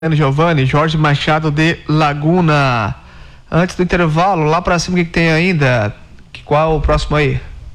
Giovanni, Jorge Machado de Laguna. Antes do intervalo, lá pra cima, o que tem ainda? Qual o próximo aí?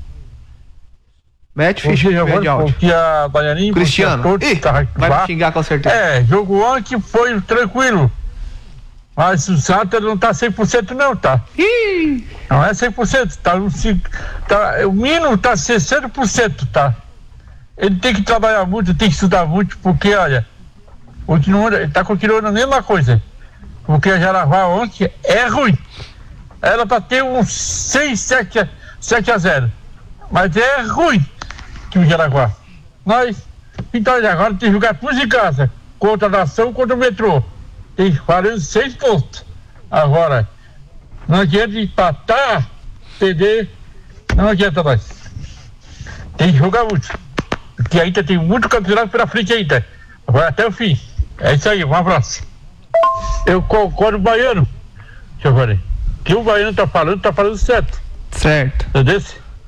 Mete ficha de áudio. Cristiano. Vai me xingar com certeza. Jogo ontem foi tranquilo. Mas o Santa não tá 100% não, tá? Não é 100%, o mínimo tá 60%, tá? Ele tem que trabalhar muito, tem que estudar muito, porque, olha, tá continuando a mesma coisa. Porque a Jaraguá ontem é ruim. Ela pra ter uns 6, 7 a 0. Mas é ruim que o Jaraguá. Então agora tem que jogar tudo em casa. Contra a Nação, contra o Metrô. Tem 46 pontos. Agora, não adianta empatar, perder, não adianta mais. Tem que jogar muito. Porque ainda tem muito campeonato pela frente ainda. Vai até o fim. É isso aí, um abraço. Eu concordo com o Baiano, Giovanni. O que o Baiano tá falando certo. Certo. Entendeu?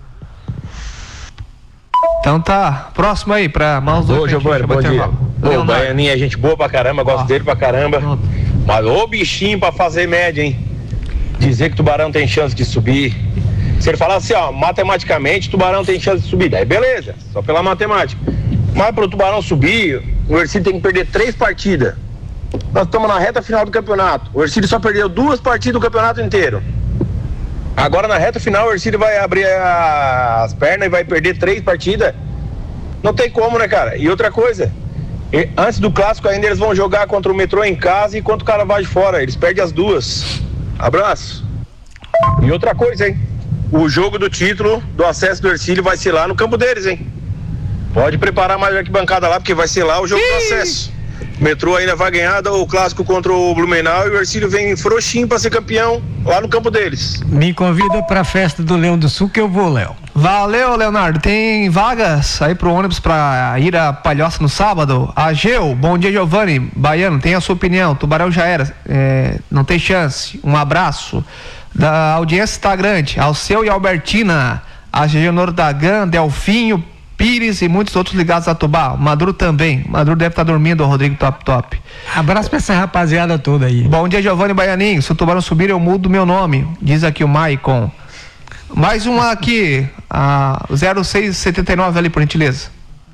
Então tá, próximo aí pra mais dois. Ô, Giovanni, bom dia. O Baianinho é gente boa pra caramba, gosto dele pra caramba. Mas ô bichinho pra fazer média, hein? Dizer que Tubarão tem chance de subir. Se ele falar assim, ó, matematicamente, Tubarão tem chance de subir. Daí beleza, só pela matemática. Mas pro Tubarão subir, o Ercílio tem que perder 3 partidas. Nós estamos na reta final do campeonato. O Ercílio só perdeu 2 partidas do campeonato inteiro. Agora na reta final o Ercílio vai abrir as pernas e vai perder 3 partidas. Não tem como, né, cara? E outra coisa, antes do clássico ainda eles vão jogar contra o Metrô em casa e contra o Caravaggio fora. Eles perdem as 2. Abraço. E outra coisa, hein? O jogo do título do acesso do Ercílio vai ser lá no campo deles, hein? Pode preparar mais arquibancada lá, porque vai ser lá o jogo do acesso. O Metrô ainda vai ganhar o clássico contra o Blumenau e o Ercílio vem frouxinho pra ser campeão lá no campo deles. Me convida pra festa do Leão do Sul que eu vou, Léo. Valeu, Leonardo. Tem vagas aí pro ônibus pra ir a Palhoça no sábado? Ageu, bom dia, Giovanni. Baiano, tem a sua opinião. Tubarão já era, não tem chance. Um abraço. Da audiência está grande. Alceu e Albertina, Ageu Nordagan, Delfinho, Pires e muitos outros ligados a Tubá. Maduro também. Maduro deve estar dormindo, o Rodrigo Top. Abraço pra essa rapaziada toda aí. Bom dia, Giovanni Baianinho. Se o Tubarão subir, eu mudo meu nome. Diz aqui o Maicon. Mais uma aqui, a 0679 ali, por gentileza.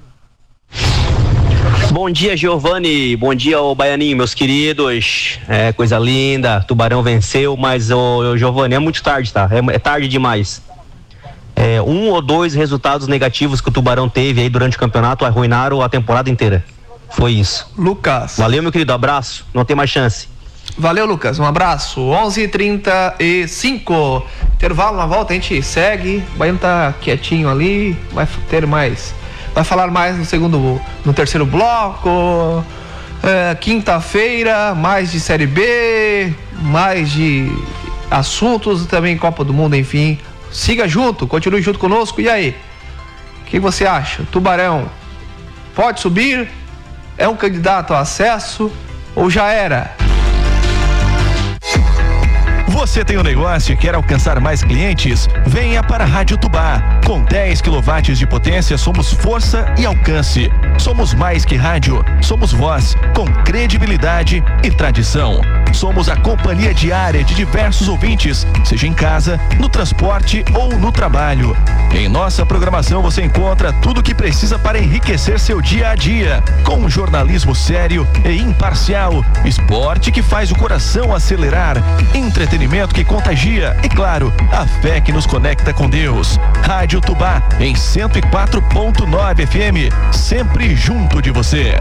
Bom dia, Giovanni. Bom dia, ô Baianinho, meus queridos. Coisa linda. Tubarão venceu, mas, ô Giovanni, é muito tarde, tá? É tarde demais. 1 ou 2 resultados negativos que o Tubarão teve aí durante o campeonato arruinaram a temporada inteira. Foi isso. Lucas. Valeu, meu querido. Abraço. Não tem mais chance. Valeu, Lucas. Um abraço. 11h35. Intervalo, na volta a gente segue. O Baiano tá quietinho ali. Vai falar mais no terceiro bloco. Quinta-feira, mais de Série B, mais de assuntos, também Copa do Mundo, enfim. Siga junto, continue junto conosco. E aí? O que você acha? Tubarão pode subir? É um candidato ao acesso ou já era? Você tem um negócio e quer alcançar mais clientes? Venha para a Rádio Tubá. Com 10 kW de potência, somos força e alcance. Somos mais que rádio, somos voz, com credibilidade e tradição. Somos a companhia diária de diversos ouvintes, seja em casa, no transporte ou no trabalho. Em nossa programação você encontra tudo o que precisa para enriquecer seu dia a dia, com um jornalismo sério e imparcial, esporte que faz o coração acelerar, entretenimento que contagia e, claro, a fé que nos conecta com Deus. Rádio Tubá em 104.9 FM, sempre junto de você.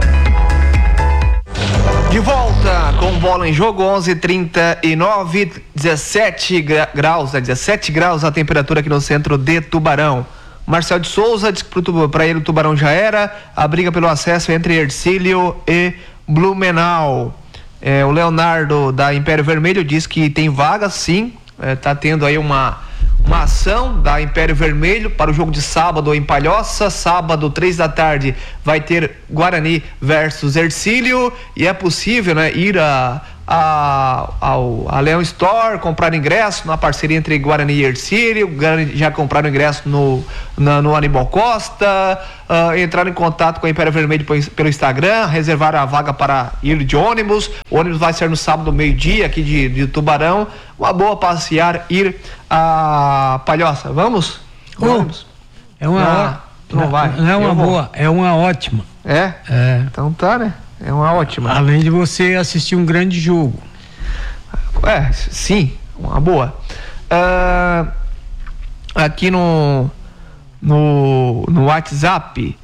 De volta com bola em jogo, 11h39, 17 graus, 17 graus a temperatura aqui no centro de Tubarão. Marcel de Souza diz que para ele o Tubarão já era. A briga pelo acesso entre Ercílio e Blumenau. O Leonardo da Império Vermelho diz que tem vaga, sim. Tá tendo aí uma ação da Império Vermelho para o jogo de sábado em Palhoça. Sábado, 3 da tarde, vai ter Guarani versus Ercílio. E é possível, né, ir a Leão Store, compraram ingresso na parceria entre Guarani e Ercílio, já compraram ingresso no Aníbal Costa, entraram em contato com a Império Vermelho pelo Instagram, reservaram a vaga para ir de ônibus. O ônibus vai ser no sábado, meio-dia, aqui de Tubarão. Uma boa passear, ir a Palhoça. Vamos? Vamos. É uma não vai. Não é uma boa, é uma ótima. É? Então tá, né? É uma ótima. Além de você assistir um grande jogo. Sim, uma boa. Aqui no WhatsApp,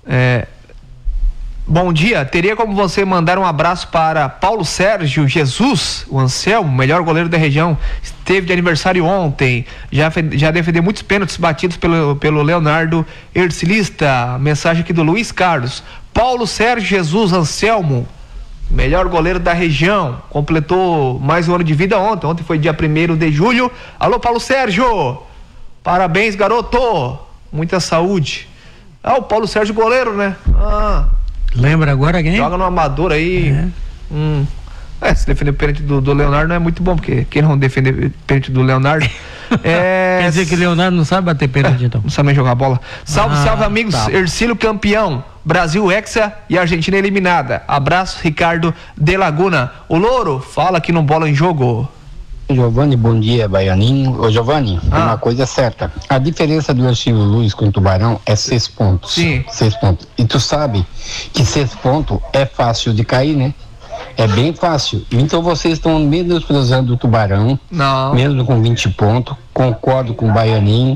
bom dia, teria como você mandar um abraço para Paulo Sérgio Jesus, o Anselmo, melhor goleiro da região, esteve de aniversário ontem, já defendeu muitos pênaltis batidos pelo Leonardo Ercilista. Mensagem aqui do Luiz Carlos. Paulo Sérgio Jesus Anselmo, melhor goleiro da região, completou mais um ano de vida ontem foi dia 1º de julho. Alô, Paulo Sérgio, parabéns, garoto, muita saúde. O Paulo Sérgio goleiro, né? Lembra agora quem? Joga no amador aí. Se defender o pênalti do Leonardo não é muito bom, porque quem não defender o pênalti do Leonardo quer dizer que o Leonardo não sabe bater pênalti, então. Não sabe nem jogar bola. Salve, amigos. Tá. Ercílio campeão, Brasil hexa e Argentina eliminada. Abraço, Ricardo de Laguna. O Louro fala aqui no Bola em Jogo. Giovani, bom dia, Baianinho. Ô Giovani, uma coisa é certa, a diferença do Ercílio Luz com o Tubarão é 6 pontos. Sim. 6 pontos. E tu sabe que 6 pontos é fácil de cair, né? É bem fácil. Então vocês estão menosprezando o Tubarão. Não. Mesmo com 20 pontos. Concordo com o Baianinho,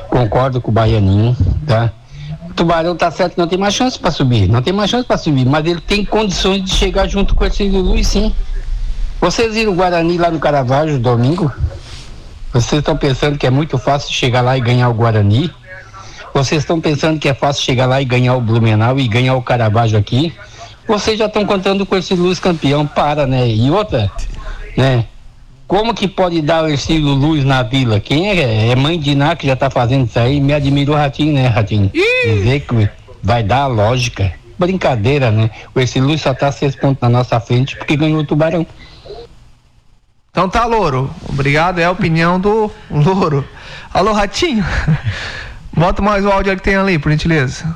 tá? O Tubarão tá certo, não tem mais chance para subir, mas ele tem condições de chegar junto com o Ercílio Luz, sim. Vocês viram o Guarani lá no Caravaggio domingo? Vocês estão pensando que é muito fácil chegar lá e ganhar o Guarani? Vocês estão pensando que é fácil chegar lá e ganhar o Blumenau e ganhar o Caravaggio aqui? Vocês já estão contando com o Ercílio Luz campeão, né? E outra, né? Como que pode dar o Ercílio Luz na Vila? Quem é mãe de Iná que já tá fazendo isso aí? Me admirou o Ratinho, né, Ratinho? Dizer que vai dar a lógica. Brincadeira, né? O Ercílio Luz só tá 6 pontos na nossa frente porque ganhou o Tubarão. Então tá, Louro. Obrigado, é a opinião do Louro. Alô, Ratinho. Bota mais o áudio que tem ali, por gentileza.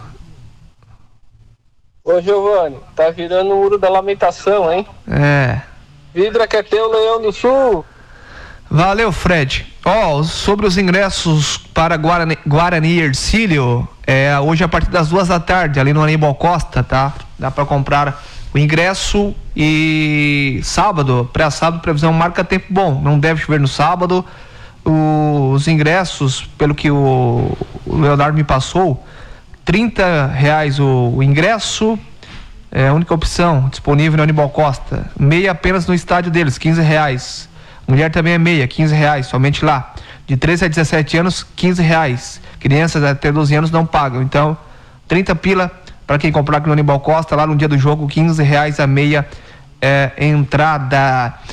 Ô, Giovani, tá virando o muro da lamentação, hein? Vidra quer ter o Leão do Sul. Valeu, Fred. Sobre os ingressos para Guarani e Ercílio, hoje a partir das 2h, ali no Aníbal Costa, tá? Dá para comprar o ingresso e sábado, pré-sábado, previsão marca tempo bom, não deve chover no sábado. Os ingressos, pelo que o Leonardo me passou, R$30 o ingresso, é a única opção disponível no Aníbal Costa. Meia apenas no estádio deles, R$15. Mulher também é meia, R$15, somente lá. De 13 a 17 anos, R$15. Crianças até 12 anos não pagam. Então, 30 pila para quem comprar aqui no Aníbal Costa, lá no dia do jogo, R$15 a meia entrada.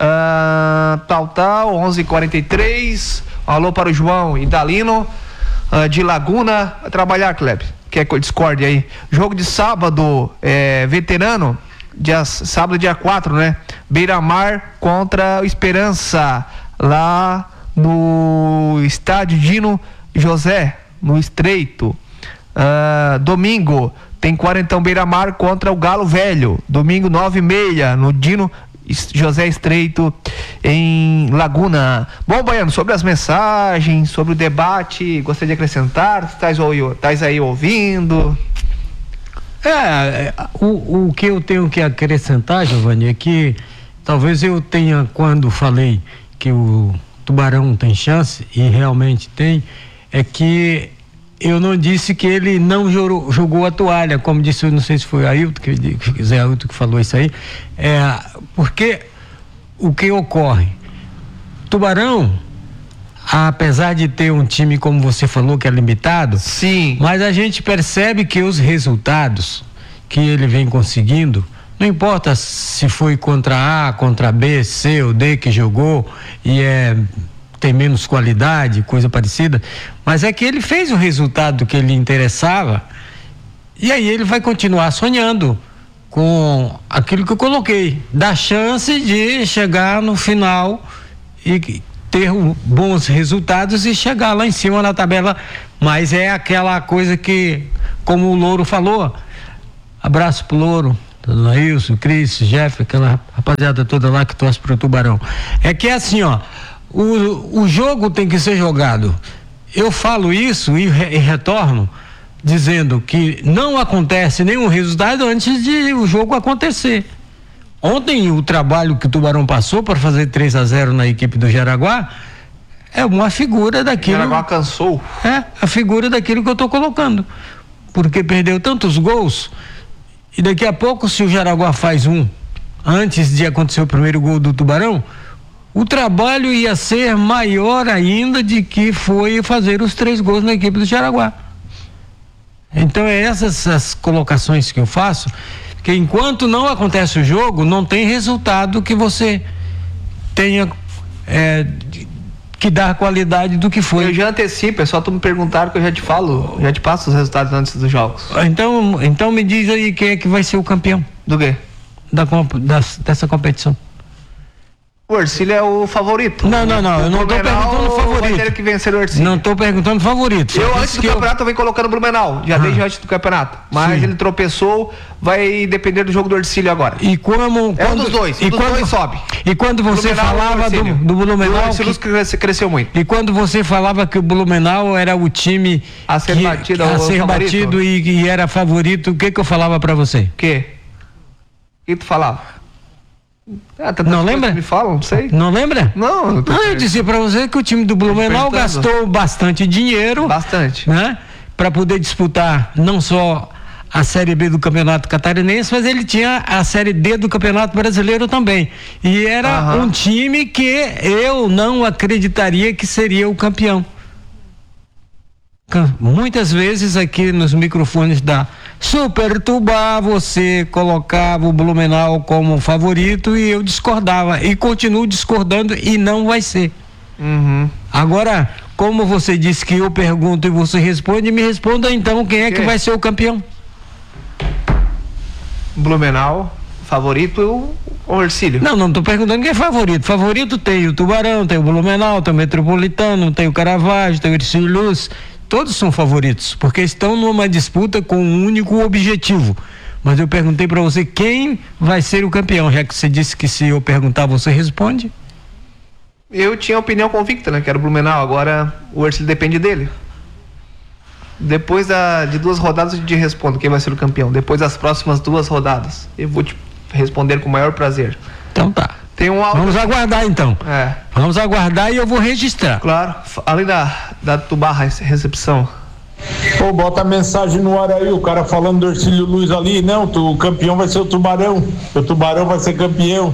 11h43. Alô para o João e Dalino de Laguna. Vai trabalhar, Kleber. Quer que eu discorde aí? Jogo de sábado, veterano, sábado dia 4, né? Beira-Mar contra o Esperança, lá no estádio Dino José, no Estreito. Domingo tem Quarentão Beira-Mar contra o Galo Velho, domingo 9h30 no Dino José Estreito, em Laguna. Bom, Baiano, sobre as mensagens, sobre o debate, gostaria de acrescentar? Estás aí ouvindo? O que eu tenho que acrescentar, Giovani, é que talvez eu tenha, quando falei que o Tubarão tem chance, e realmente tem, é que eu não disse que ele não jogou a toalha, como disse, não sei se foi Ailton, Zé Ailton que falou isso aí, porque o que ocorre? Tubarão, apesar de ter um time, como você falou, que é limitado, sim, mas a gente percebe que os resultados que ele vem conseguindo, não importa se foi contra A, contra B, C ou D que jogou e tem menos qualidade, coisa parecida, mas é que ele fez o resultado que ele interessava, e aí ele vai continuar sonhando com aquilo que eu coloquei, da chance de chegar no final e ter bons resultados e chegar lá em cima na tabela. Mas é aquela coisa que, como o Louro falou, abraço pro Louro, Nailson, Cris, Jeff, aquela rapaziada toda lá que torce pro Tubarão. É que é assim, ó, o jogo tem que ser jogado. Eu falo isso e retorno dizendo que não acontece nenhum resultado antes de o jogo acontecer. Ontem o trabalho que o Tubarão passou para fazer 3-0 na equipe do Jaraguá é uma figura daquilo. O Jaraguá cansou. É, a figura daquilo que eu estou colocando. Porque perdeu tantos gols e daqui a pouco, se o Jaraguá faz um antes de acontecer o primeiro gol do Tubarão, o trabalho ia ser maior ainda de que foi fazer os 3 gols na equipe do Jaraguá. Então é essas as colocações que eu faço, que enquanto não acontece o jogo, não tem resultado que você tenha que dar qualidade do que foi. Eu já antecipo, é só tu me perguntar que eu já te falo, já te passo os resultados antes dos jogos. Então me diz aí quem é que vai ser o campeão. Do quê? Dessa competição. O Ercílio é o favorito. Não, eu não estou perguntando favorito. Vai ter que vencer o Ercílio. Não estou perguntando favorito. Eu antes do campeonato eu venho colocando o Blumenau, já desde antes do campeonato. Mas ele tropeçou, vai depender do jogo do Ercílio agora. E como é um dos dois, dois sobe. E quando você falava do Blumenau, o Ercílio cresceu muito. E quando você falava que o Blumenau era o time a ser batido e era favorito, o que eu falava para você? O que tu falava? Não lembra? Me falam, não sei. Não lembra? Não. Eu disse pra você que o time do Blumenau gastou bastante dinheiro. Bastante. Né? Pra poder disputar não só a Série B do Campeonato Catarinense, mas ele tinha a Série D do Campeonato Brasileiro também. E era um time que eu não acreditaria que seria o campeão. Muitas vezes aqui nos microfones da Super Tubá você colocava o Blumenau como favorito e eu discordava e continuo discordando e não vai ser. Agora, como você disse que eu pergunto e você responde, me responda então quem é que vai ser o campeão. Blumenau, favorito ou Ercílio? Não estou perguntando quem é favorito. Favorito tem o Tubarão, tem o Blumenau, tem o Metropolitano, tem o Caravaggio, tem o Ercílio Luz. Todos são favoritos, porque estão numa disputa com um único objetivo. Mas eu perguntei para você quem vai ser o campeão, já que você disse que se eu perguntar você responde. Eu tinha opinião convicta, né? Que era o Blumenau, agora o Ercílio depende dele. Depois de 2 rodadas eu te respondo quem vai ser o campeão. Depois das próximas 2 rodadas eu vou te responder com o maior prazer. Então tá. Tem um áudio. Vamos aguardar então. Vamos aguardar e eu vou registrar. Claro, além da Tubá recepção. Pô, bota a mensagem no ar aí, o cara falando do Ercílio Luz ali. Não, o campeão vai ser o Tubarão. O Tubarão vai ser campeão.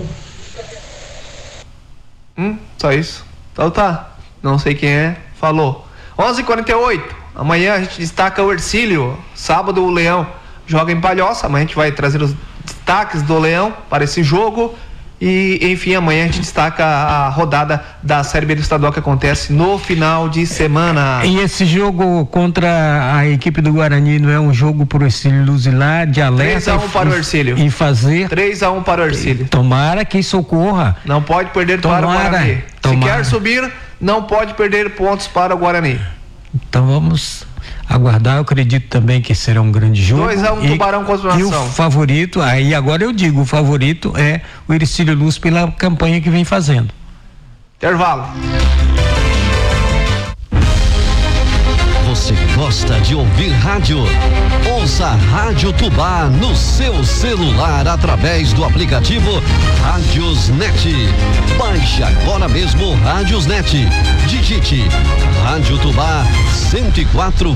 Só isso. Então tá. Não sei quem é. Falou. 11h48. Amanhã a gente destaca o Ercílio. Sábado o Leão joga em Palhoça. Amanhã a gente vai trazer os destaques do Leão para esse jogo. E, enfim, amanhã a gente destaca a rodada da Série B do estadual que acontece no final de semana. E esse jogo contra a equipe do Guarani não é um jogo pro Ercílio Luz ir lá de alerta? 3-1 para o Ercílio. E fazer 3-1 para o Ercílio. Tomara que socorra. Não pode perder para o Guarani. Se quer subir, não pode perder pontos para o Guarani. Então vamos aguardar, eu acredito também que será um grande jogo. 2-1 Tubarão contra E o favorito, aí agora eu digo, o favorito é o Ercílio Luz pela campanha que vem fazendo. Intervalo. Você gosta de ouvir rádio? Ouça Rádio Tubá no seu celular através do aplicativo Rádiosnet. Baixe agora mesmo o Rádiosnet. Digite Rádio Tubá 104.9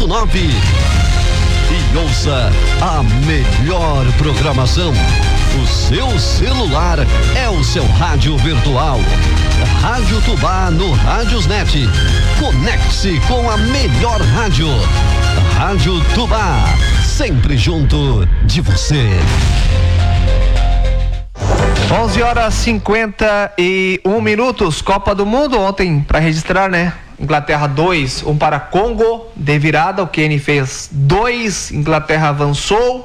e ouça a melhor programação. O seu celular é o seu rádio virtual. Rádio Tubá no Rádiosnet. Conecte-se com a melhor rádio. Rádio Tubá, sempre junto de você. 11h51. Copa do Mundo ontem para registrar, né? Inglaterra 2, 1 para Congo, de virada, o Kenny fez 2, Inglaterra avançou.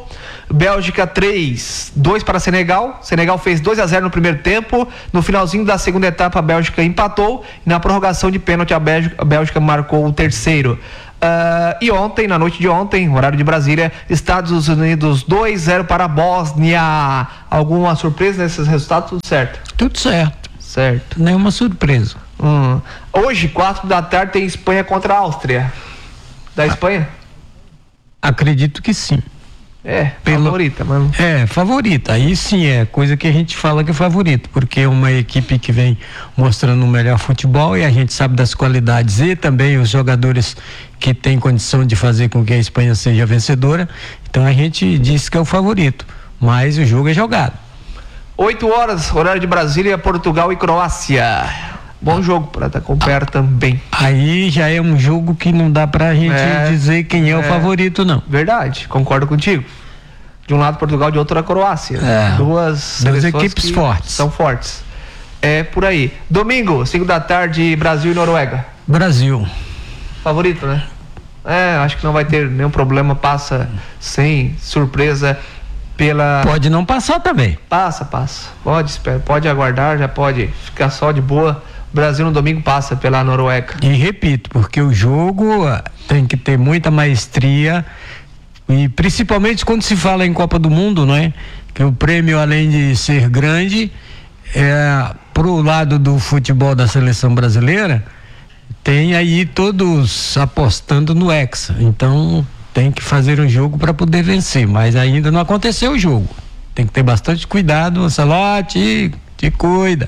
Bélgica 3, 2 para Senegal. Senegal fez 2-0 no primeiro tempo. No finalzinho da segunda etapa, a Bélgica empatou. E na prorrogação de pênalti, a Bélgica marcou o terceiro. E ontem, na noite de ontem, horário de Brasília, Estados Unidos 2-0 para a Bósnia. Alguma surpresa nesses resultados? Tudo certo? Tudo certo. Certo. Nenhuma surpresa. Hoje, 4 da tarde, tem Espanha contra a Áustria. Da Espanha? Acredito que sim. Favorita, mano. Favorita. Aí sim é coisa que a gente fala que é favorito, porque é uma equipe que vem mostrando o melhor futebol e a gente sabe das qualidades e também os jogadores que têm condição de fazer com que a Espanha seja vencedora. Então a gente diz que é o favorito, mas o jogo é jogado. 8 horas, horário de Brasília, Portugal e Croácia. Bom jogo para acompanhar também. Aí já é um jogo que não dá pra gente dizer quem é o favorito, não. Verdade, concordo contigo. De um lado Portugal, de outro a Croácia. Duas equipes fortes. São fortes. É por aí. Domingo, 5 da tarde, Brasil e Noruega. Brasil. Favorito, né? Acho que não vai ter nenhum problema, passa sem surpresa. Pode não passar também. Passa. Pode aguardar, já pode ficar só de boa. O Brasil no domingo passa pela Noruega. E repito, porque o jogo tem que ter muita maestria e principalmente quando se fala em Copa do Mundo, não é? Que o prêmio, além de ser grande, pro lado do futebol da seleção brasileira, tem aí todos apostando no Hexa. Então tem que fazer um jogo para poder vencer, mas ainda não aconteceu o jogo. Tem que ter bastante cuidado, Ancelotti, te cuida.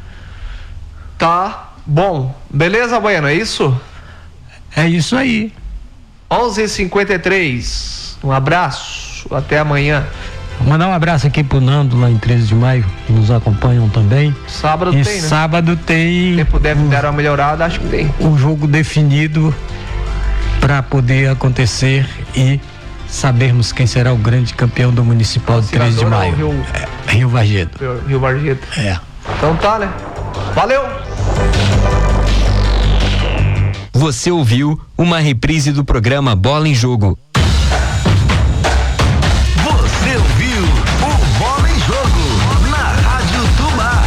Tá bom. Beleza, Baiano, é isso? É isso aí. 11h53. Um abraço. Até amanhã. Vou mandar um abraço aqui pro Nando, lá em 13 de maio, que nos acompanham também. Sábado tem, né? Sábado tem. Se tempo deve dar uma melhorada, acho que tem. O jogo definido para poder acontecer e sabermos quem será o grande campeão do Municipal de 13 de maio. Rio Vargedo. Rio Vargedo. Então tá, né? Valeu! Você ouviu uma reprise do programa Bola em Jogo. Você ouviu o Bola em Jogo na Rádio Tubá.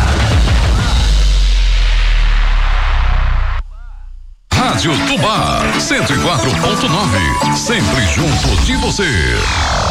Rádio Tubá 104.9, sempre junto de você.